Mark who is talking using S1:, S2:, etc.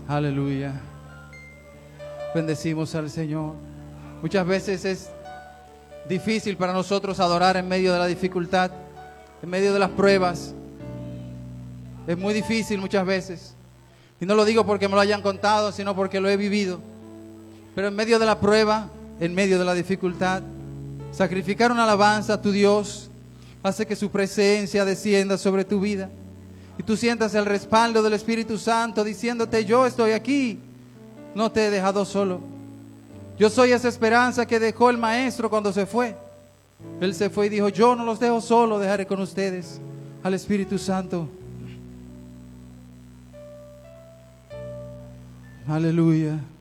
S1: Aleluya. Bendecimos al Señor. Muchas veces es difícil para nosotros adorar en medio de la dificultad, en medio de las pruebas. Es muy difícil muchas veces. Y no lo digo porque me lo hayan contado, sino porque lo he vivido. Pero en medio de la prueba, en medio de la dificultad, sacrificar una alabanza a tu Dios hace que su presencia descienda sobre tu vida. Y tú sientas el respaldo del Espíritu Santo diciéndote: yo estoy aquí, no te he dejado solo. Yo soy esa esperanza que dejó el maestro cuando se fue. Él se fue y dijo: yo no los dejo solo, dejaré con ustedes al Espíritu Santo. Aleluya.